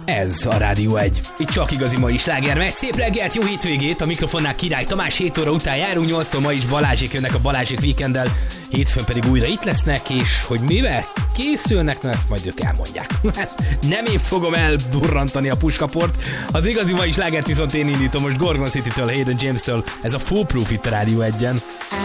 Ez a Rádió 1. Itt csak igazi mai sláger megy. Szép reggelt, jó hétvégét, a mikrofonnál Király Tamás, 7 óra után járunk, 8-tól ma is Balázsék jönnek a Balázsék Weekenddel, hétfőn pedig újra itt lesznek, és hogy mivel készülnek, na ezt majd ők elmondják. Nem én fogom eldurrantani a puskaport, az igazi mai slágert viszont én indítom most Gorgon City-től, Hayden James-től, ez a Foolproof itt a Rádió 1-en.